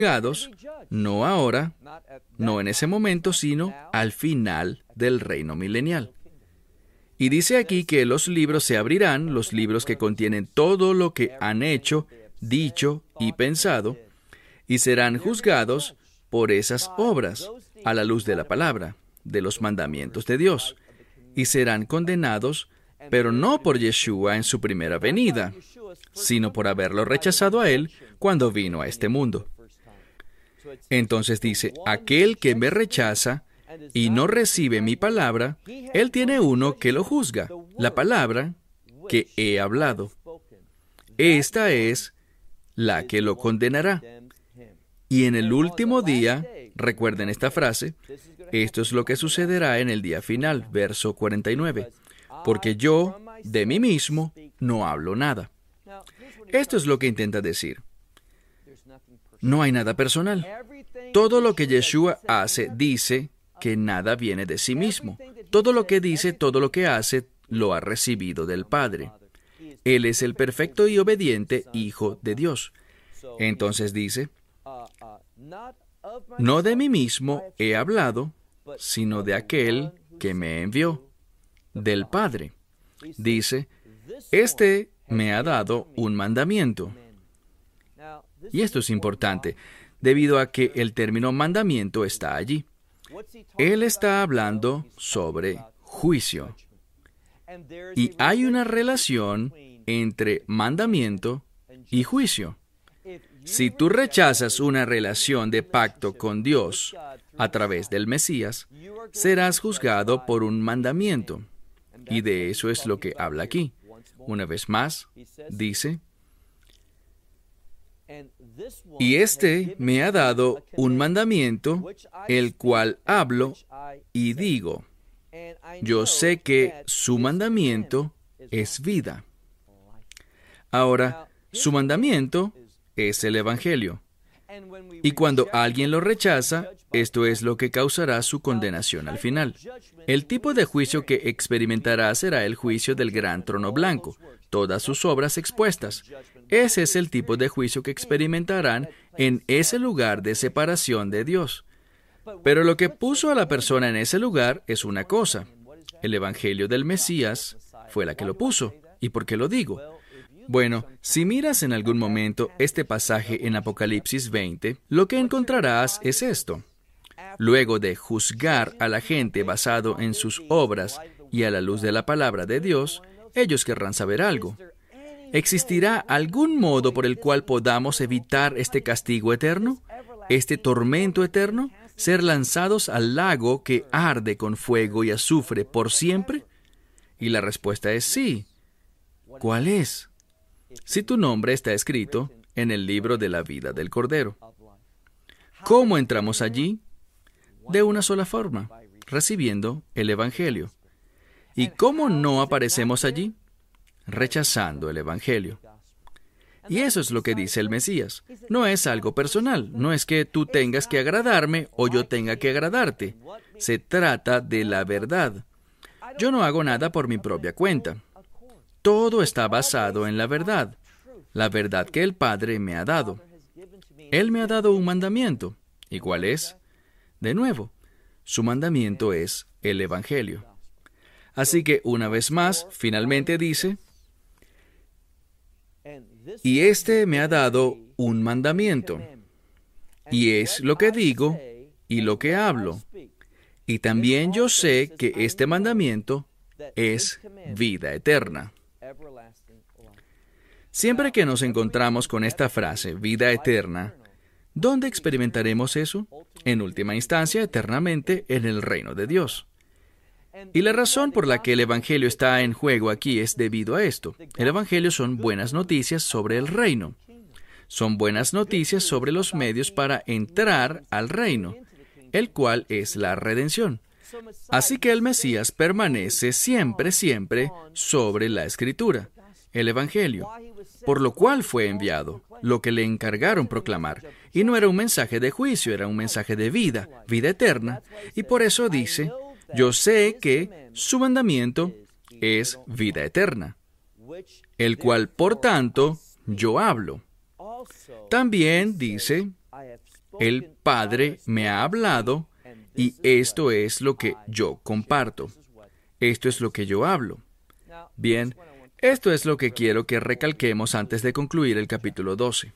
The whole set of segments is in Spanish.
juzgados, no ahora, no en ese momento, sino al final del reino milenial. Y dice aquí que los libros se abrirán, los libros que contienen todo lo que han hecho, dicho y pensado, y serán juzgados por esas obras, a la luz de la palabra, de los mandamientos de Dios, y serán condenados, pero no por Yeshua en su primera venida, sino por haberlo rechazado a Él cuando vino a este mundo. Entonces dice, aquel que me rechaza y no recibe mi palabra, él tiene uno que lo juzga, la palabra que he hablado. Esta es la que lo condenará. Y en el último día, recuerden esta frase, esto es lo que sucederá en el día final, verso 49, porque yo, de mí mismo, no hablo nada. Esto es lo que intenta decir. No hay nada personal. Todo lo que Yeshua hace, dice que nada viene de sí mismo. Todo lo que dice, todo lo que hace, lo ha recibido del Padre. Él es el perfecto y obediente Hijo de Dios. Entonces dice, no de mí mismo he hablado, sino de aquel que me envió, del Padre. Dice, este me ha dado un mandamiento. Y esto es importante, debido a que el término mandamiento está allí. Él está hablando sobre juicio. Y hay una relación entre mandamiento y juicio. Si tú rechazas una relación de pacto con Dios a través del Mesías, serás juzgado por un mandamiento. Y de eso es lo que habla aquí. Una vez más, dice, y este me ha dado un mandamiento, el cual hablo y digo. Yo sé que su mandamiento es vida. Ahora, su mandamiento es el Evangelio. Y cuando alguien lo rechaza, esto es lo que causará su condenación al final. El tipo de juicio que experimentará será el juicio del gran trono blanco, todas sus obras expuestas. Ese es el tipo de juicio que experimentarán en ese lugar de separación de Dios. Pero lo que puso a la persona en ese lugar es una cosa. El Evangelio del Mesías fue la que lo puso. ¿Y por qué lo digo? Bueno, si miras en algún momento este pasaje en Apocalipsis 20, lo que encontrarás es esto. Luego de juzgar a la gente basado en sus obras y a la luz de la palabra de Dios, ellos querrán saber algo. ¿Existirá algún modo por el cual podamos evitar este castigo eterno? ¿Este tormento eterno? ¿Ser lanzados al lago que arde con fuego y azufre por siempre? Y la respuesta es sí. ¿Cuál es? Si tu nombre está escrito en el libro de la vida del Cordero. ¿Cómo entramos allí? De una sola forma, recibiendo el Evangelio. ¿Y cómo no aparecemos allí? Rechazando el Evangelio. Y eso es lo que dice el Mesías. No es algo personal, no es que tú tengas que agradarme o yo tenga que agradarte. Se trata de la verdad. Yo no hago nada por mi propia cuenta. Todo está basado en la verdad que el Padre me ha dado. Él me ha dado un mandamiento. ¿Y cuál es? De nuevo, su mandamiento es el Evangelio. Así que, una vez más, finalmente dice, y este me ha dado un mandamiento, y es lo que digo y lo que hablo. Y también yo sé que este mandamiento es vida eterna. Siempre que nos encontramos con esta frase, vida eterna, ¿dónde experimentaremos eso? En última instancia, eternamente, en el reino de Dios. Y la razón por la que el Evangelio está en juego aquí es debido a esto. El Evangelio son buenas noticias sobre el reino. Son buenas noticias sobre los medios para entrar al reino, el cual es la redención. Así que el Mesías permanece siempre, siempre sobre la Escritura, el Evangelio, por lo cual fue enviado, lo que le encargaron proclamar. Y no era un mensaje de juicio, era un mensaje de vida, vida eterna. Y por eso dice, yo sé que su mandamiento es vida eterna, el cual, por tanto, yo hablo. También dice, el Padre me ha hablado y esto es lo que yo comparto. Esto es lo que yo hablo. Bien, esto es lo que quiero que recalquemos antes de concluir el capítulo 12.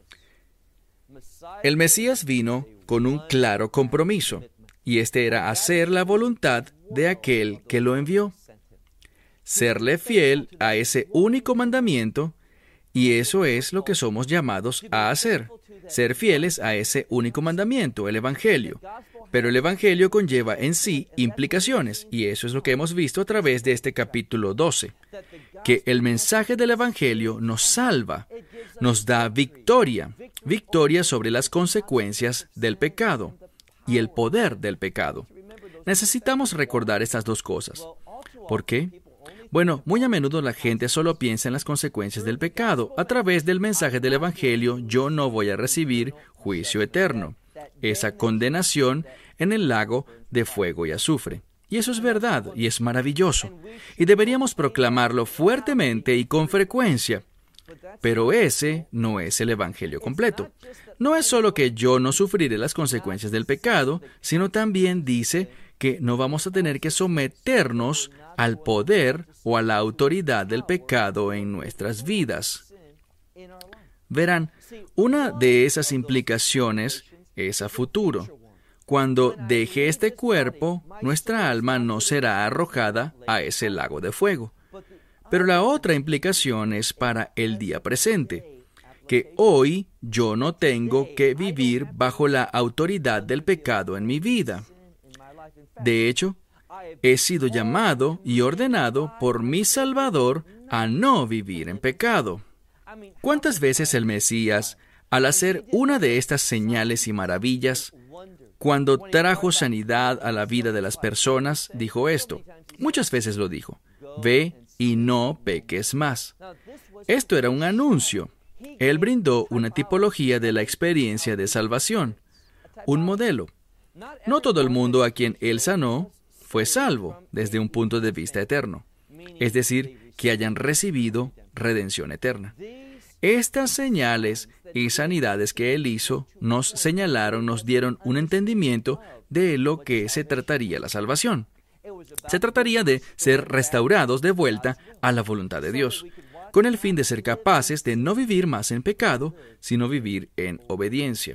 El Mesías vino con un claro compromiso, y este era hacer la voluntad de aquel que lo envió. Serle fiel a ese único mandamiento, y eso es lo que somos llamados a hacer. Ser fieles a ese único mandamiento, el Evangelio. Pero el Evangelio conlleva en sí implicaciones, y eso es lo que hemos visto a través de este capítulo 12. Que el mensaje del Evangelio nos salva, nos da victoria, victoria sobre las consecuencias del pecado y el poder del pecado. Necesitamos recordar estas dos cosas. ¿Por qué? Bueno, muy a menudo la gente solo piensa en las consecuencias del pecado. A través del mensaje del Evangelio, yo no voy a recibir juicio eterno, esa condenación en el lago de fuego y azufre. Y eso es verdad, y es maravilloso. Y deberíamos proclamarlo fuertemente y con frecuencia. Pero ese no es el Evangelio completo. No es solo que yo no sufriré las consecuencias del pecado, sino también dice que no vamos a tener que someternos al poder o a la autoridad del pecado en nuestras vidas. Verán, una de esas implicaciones es a futuro. Cuando deje este cuerpo, nuestra alma no será arrojada a ese lago de fuego. Pero la otra implicación es para el día presente, que hoy yo no tengo que vivir bajo la autoridad del pecado en mi vida. De hecho, he sido llamado y ordenado por mi Salvador a no vivir en pecado. ¿Cuántas veces el Mesías, al hacer una de estas señales y maravillas, cuando trajo sanidad a la vida de las personas, dijo esto? Muchas veces lo dijo: ve y no peques más. Esto era un anuncio. Él brindó una tipología de la experiencia de salvación, un modelo. No todo el mundo a quien Él sanó fue salvo desde un punto de vista eterno, es decir, que hayan recibido redención eterna. Estas señales y sanidades que Él hizo nos señalaron, nos dieron un entendimiento de lo que se trataría la salvación. Se trataría de ser restaurados de vuelta a la voluntad de Dios, con el fin de ser capaces de no vivir más en pecado, sino vivir en obediencia.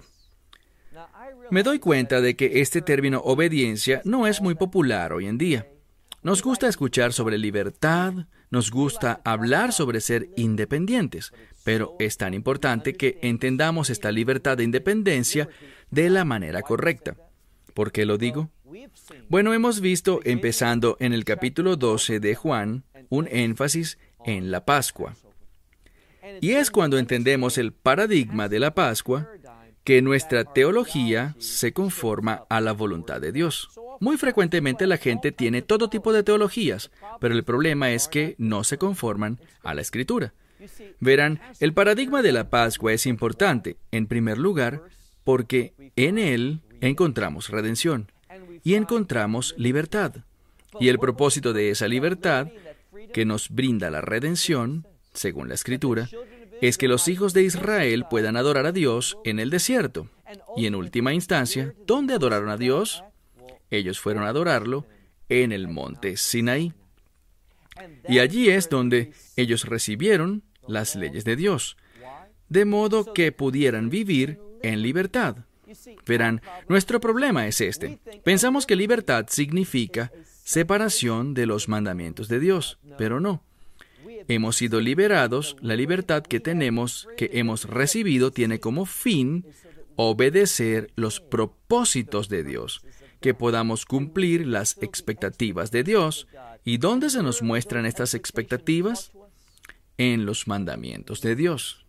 Me doy cuenta de que este término obediencia no es muy popular hoy en día. Nos gusta escuchar sobre libertad, nos gusta hablar sobre ser independientes, pero es tan importante que entendamos esta libertad de independencia de la manera correcta. ¿Por qué lo digo? Bueno, hemos visto, empezando en el capítulo 12 de Juan, un énfasis en la Pascua. Y es cuando entendemos el paradigma de la Pascua que nuestra teología se conforma a la voluntad de Dios. Muy frecuentemente la gente tiene todo tipo de teologías, pero el problema es que no se conforman a la Escritura. Verán, el paradigma de la Pascua es importante, en primer lugar, porque en él encontramos redención y encontramos libertad. Y el propósito de esa libertad que nos brinda la redención, según la Escritura, es que los hijos de Israel puedan adorar a Dios en el desierto. Y en última instancia, ¿dónde adoraron a Dios? Ellos fueron a adorarlo en el monte Sinaí. Y allí es donde ellos recibieron las leyes de Dios, de modo que pudieran vivir en libertad. Verán, nuestro problema es este. Pensamos que libertad significa separación de los mandamientos de Dios, pero no. Hemos sido liberados, la libertad que tenemos, que hemos recibido, tiene como fin obedecer los propósitos de Dios, que podamos cumplir las expectativas de Dios. ¿Y dónde se nos muestran estas expectativas? En los mandamientos de Dios.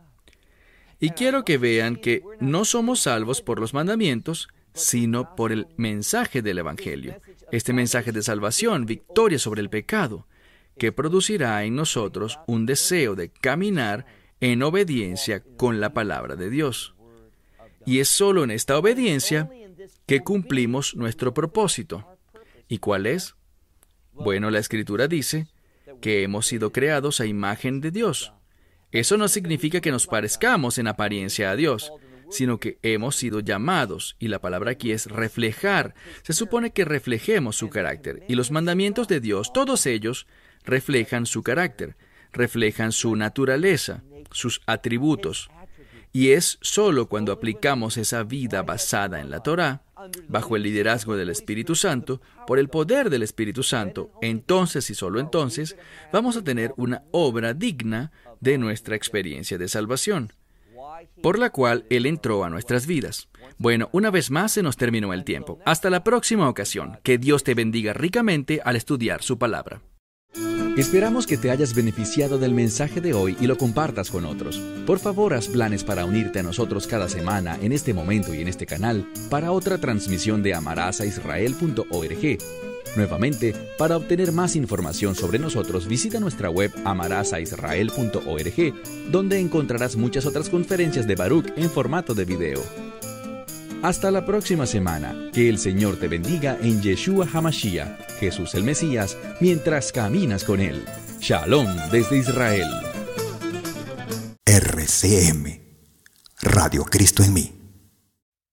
Y quiero que vean que no somos salvos por los mandamientos, sino por el mensaje del Evangelio. Este mensaje de salvación, victoria sobre el pecado, que producirá en nosotros un deseo de caminar en obediencia con la palabra de Dios. Y es solo en esta obediencia que cumplimos nuestro propósito. ¿Y cuál es? Bueno, la Escritura dice que hemos sido creados a imagen de Dios. Eso no significa que nos parezcamos en apariencia a Dios, sino que hemos sido llamados, y la palabra aquí es reflejar. Se supone que reflejemos su carácter, y los mandamientos de Dios, todos ellos, reflejan su carácter, reflejan su naturaleza, sus atributos. Y es solo cuando aplicamos esa vida basada en la Torá, bajo el liderazgo del Espíritu Santo, por el poder del Espíritu Santo, entonces y solo entonces, vamos a tener una obra digna de nuestra experiencia de salvación, por la cual Él entró a nuestras vidas. Bueno, una vez más se nos terminó el tiempo. Hasta la próxima ocasión. Que Dios te bendiga ricamente al estudiar su palabra. Esperamos que te hayas beneficiado del mensaje de hoy y lo compartas con otros. Por favor, haz planes para unirte a nosotros cada semana en este momento y en este canal para otra transmisión de amarasaisrael.org. Nuevamente, para obtener más información sobre nosotros, visita nuestra web amarasaisrael.org, donde encontrarás muchas otras conferencias de Baruch en formato de video. Hasta la próxima semana. Que el Señor te bendiga en Yeshua HaMashiach, Jesús el Mesías, mientras caminas con Él. Shalom desde Israel. RCM, Radio Cristo en mí.